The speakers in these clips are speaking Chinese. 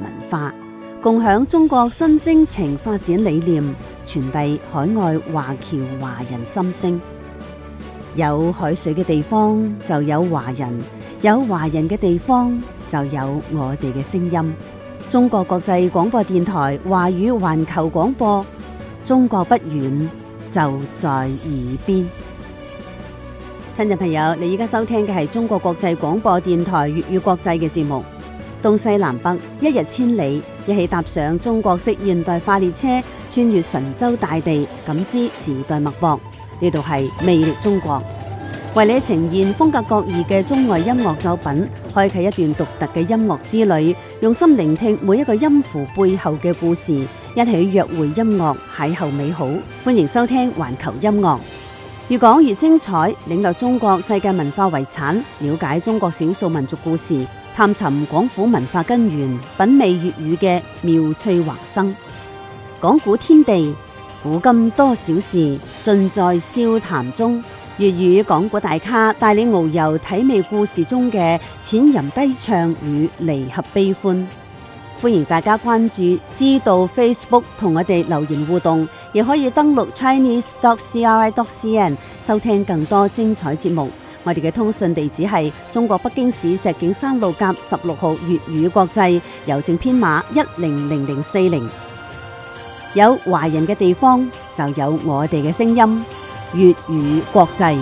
文化，共享中國新征程發展理念，傳遞海外華僑華人心聲。有海水嘅地方就有華人，有華人嘅地方就有我哋嘅聲音。中國國際廣播電台華語環球廣播，中國不遠，就在耳邊。聽眾朋友，你依家收聽嘅係中國國際廣播電台粵語國際嘅節目。東西南北，一日千里，一起踏上中國式現代化列車，穿越神州大地，感知時代脈搏。呢度係魅力中國，為你呈現風格各異嘅中外音樂作品，開啟一段獨特嘅音樂之旅，用心聆聽每一個音符背後嘅故事，一起約會音樂，邂逅美好。歡迎收聽環球音樂，越講越精彩，領略中國世界文化遺產，了解中國少數民族故事，探尋廣府文化根源，品味粵語嘅妙趣橫生。講古天地，古今多少事，盡在笑談中。粵語講古大咖帶你遨遊體味故事中嘅淺吟低唱與離合悲歡。歡迎大家關注知道 Facebook 同我哋留言互動，亦可以登錄 chinese.cri.cn 收聽更多精彩節目。我哋嘅通訊地址係中國北京市石景山路甲16號粵語國際，郵政編碼100040。有華人嘅地方就有我哋嘅聲音，粵語國際。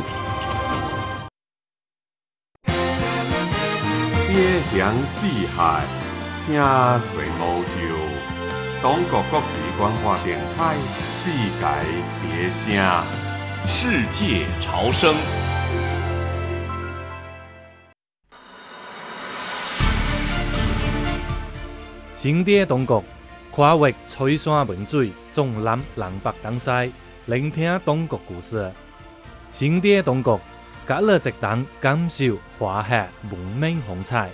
邊疆四海，聲垂烏洲。中國國際廣播電台，世界別聲， 世界潮聲。 新的中國，跨越翠山文水，從南南北東西，聆聽中國故事。新的中國，隔了直等感受華夏文明風采。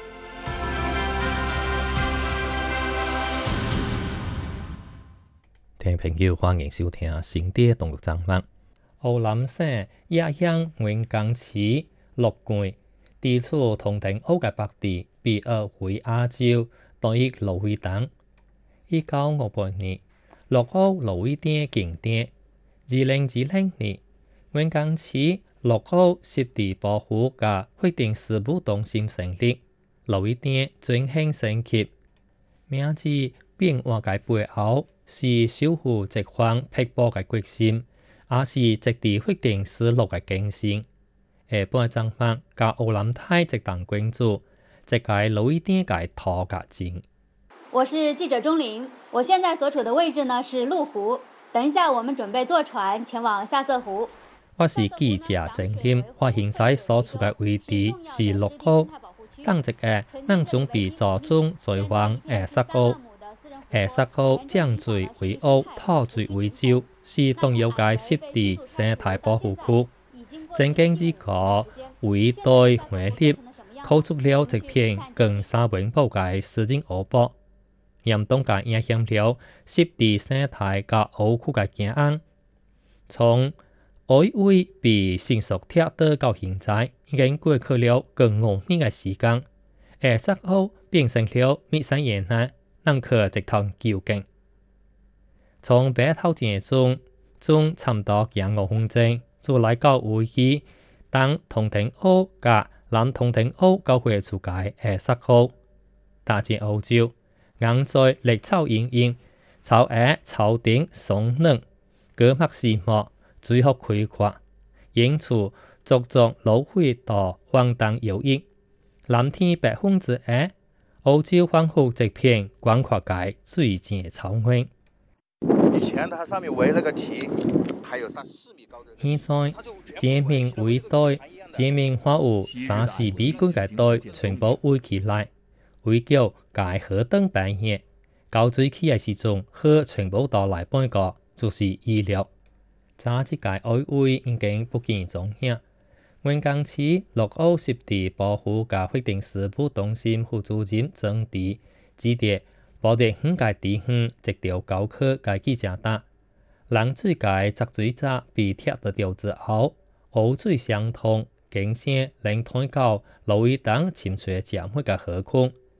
聽眾朋友，歡迎收聽新的中國節目。湖南省野鄉雲岡市鹿關地處同亭屋嘅北地，被譽為亞洲第一蘆薈島。1958年，鹿屋蘆薈店建店。2020年，雲岡市鹿屋濕地保護及法定事務中心成立，蘆薈店轉型升級。名字變換嘅背後是守護職荒碧波嘅決心，也是質地法定事務嘅精神。下半節目甲湖南台一檔關注，這個蘆薈店嘅土家景。 我是記者鐘玲，我現在所處的位置呢是麓湖，等一下我們準備坐船前往下色湖。 我是記者鄭謙，我現在所處嘅位置是鹿屋，當值嘅咱準備坐中再往下色湖。下色湖江水為屋，土水為洲，是重要嘅濕地生態保護區。正經之個為對回力，構築了一片更沙環保嘅詩人湖泊。嚴重嘅影響了濕地生態及湖區嘅景觀。從海位被成熟鐵道到現在，已經過去了近5年嘅時間。下色湖變成了密山沿海，能去一趟究竟。從北頭前中差唔多行5分鐘，就來到位於東同亭屋及南同亭屋交匯處嘅下色湖。大隻湖洲，硬在綠草茵茵，草葉草頂松嫩，果麥絲茂，水學開闊，因此足足蘆薈到荒蕩游弋。藍天白雲之下，湖洲仿佛一片廣闊嘅水靜草原。 以前它上面圍了個堤，還有4米高的。 現在前面圍堆，前面還有30米高嘅堆，全部圍起來。圍叫介河燈扮演，到水起嘅時陣，河全部到來半個，就是意料。早一屆海位已經不見蹤影。雲岡市鹿屋濕地保護及法定事務中心副主任鄭迪指出，保地遠嘅地方一條高科嘅記者答，冷水嘅集水閘被拆得掉之後，湖水相通，經線能通到蘆薈島潛水潛水嘅河區。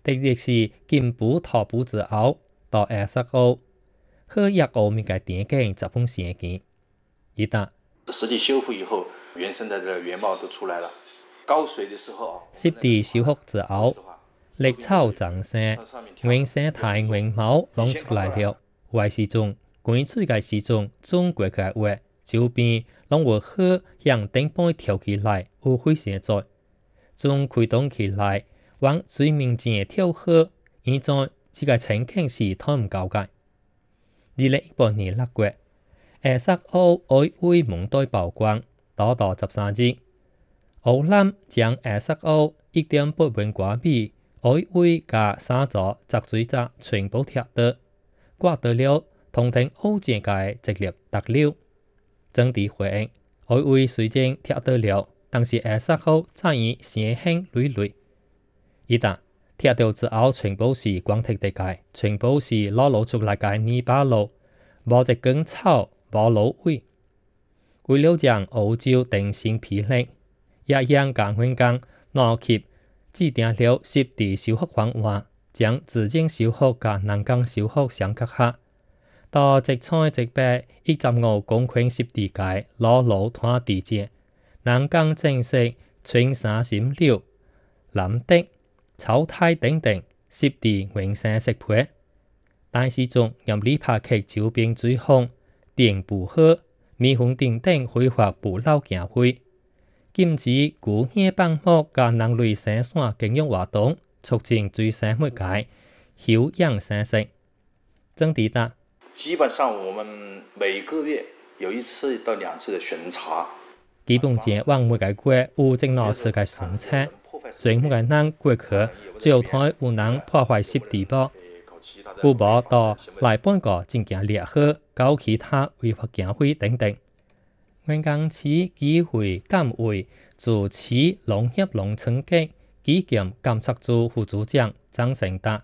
特別是金浦拓浦之後，到20號，和日後面嘅電景十分相近。一旦實際修復以後，原生的原貌都出來了。高水的時候， 濕地修復之後，綠草增生，原生態原貌攏出來了。有嘅時陣，灌水嘅時陣，種過去嘅話，周邊攏會好向頂背跳起來，有危險在。種開動起來，往水面前跳河，現在這個情景是太唔夠嘅。2018年6月，20號海威蒙對曝光，到13日，湖南將20號1.8萬瓜米海威加3座集水站全部拆掉，刮到了同庭歐戰嘅直立特料。整體回應，海威雖然拆掉了，但是20號再以聲興累累。一旦拆掉之後，全部是光禿地界，全部是露出來嘅泥巴路，無一根草，無蘆葦。為了將歐洲定性批力，也讓港員工拿起制定了濕地修復方案，將自然修復和人工修復相結合。到135公頃濕地界裸露灘地界，人工正式全山深柳、藍地、草苔等等濕地原生色配。但是仲任理拍劇周邊水洪、電捕河、蜜蜂等等非法捕撈行為，禁止孤野放牧和人類生產經營活動，促進水生物界休養生息。曾地達。 基本上我們每個月有1次到2次的巡查。 基本上往每個月有正攞次嘅巡查，最每個人過去最台有人破壞濕地啵，有無到來半個進行裂河，搞其他違法行為等等。原港市機會監委主持農業農村局基金監察組副組長張成達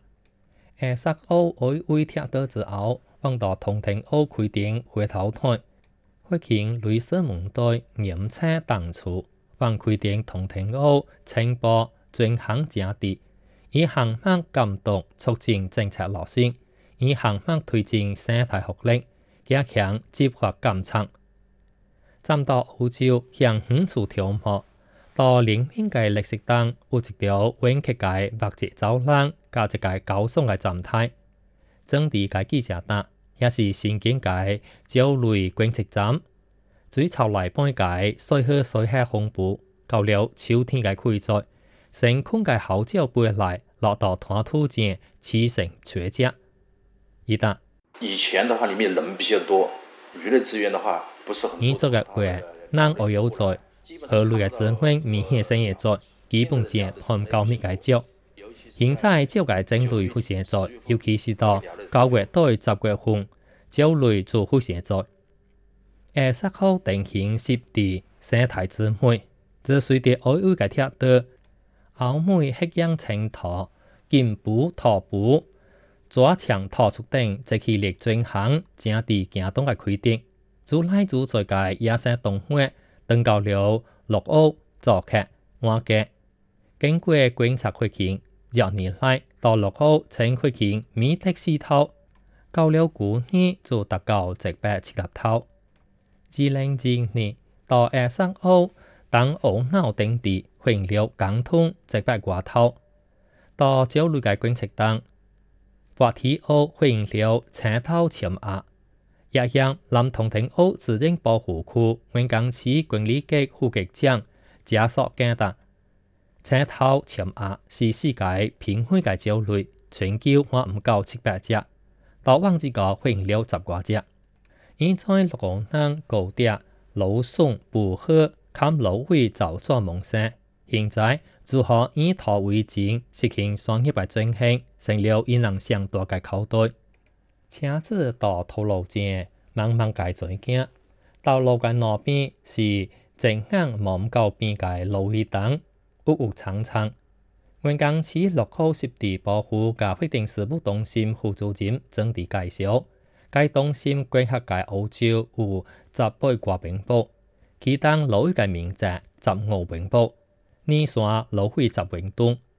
，20號海威拆掉之後，放到同庭歐規定回頭台，發現綠色門對嚴車當處，往規定同庭歐情報專項正地，以行மக்க監督促進政策落實，以行மக்க推進生態福利，加強執法監察。站到歐洲向遠處眺望，到連面嘅綠色燈有一條彎曲嘅墨跡走廊，加一個高聳嘅站台。整地嘅記者答，也是新建嘅鳥類觀測站。水槽內半界水河水下風暴，到了秋天嘅季節，成空嘅好鳥飛來，落到灘土間，起成絕跡。一答。 以前的話，裡面人比較多，魚類資源的話不是很多。 現在嘅話，人偶有在，河類嘅資源明顯生也在，基本上同高密嘅少。現在鳥嘅種類不現在，尤其是到9月到10月份，鳥類就不現在。20號定型濕地生態之美，這隨着海威嘅拆掉，歐美黑氧青桃、金浦、拓浦、左牆拓出等即系列專項正地行動嘅規定，主來自在嘅野生動物登到了鹿澳、左客、碗家。經過觀察發現，10年來到鹿澳曾發現美的4頭，到了去年就達到170頭。2020年到20號，當澳鬧等地發現了港通100多頭，到鳥類嘅觀測當，博體澳發現了青頭潛鴨，也讓南同庭澳自然保護區原港市管理局副局長加索簡達，青頭潛鴨是世界瀕危嘅鳥類，全球還唔夠700隻，到往之個發現了10多隻。現在鹿南高地蘆筍捕河砍蘆葦造作夢想，現在如何以土為證，實行商業嘅進行，成了引人上大嘅考題。車子到土路間慢慢嘅轉行，道路嘅那邊是正眼望唔到邊嘅路尾燈，鬱鬱蒼蒼。原港市鹿澳濕地保護和發展事務中心副主任曾地介紹。該中心規劃嘅澳洲有10多平方，其中蘆葦嘅面積15平方，泥山蘆葦10平方。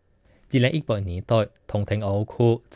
2018年代同庭奧區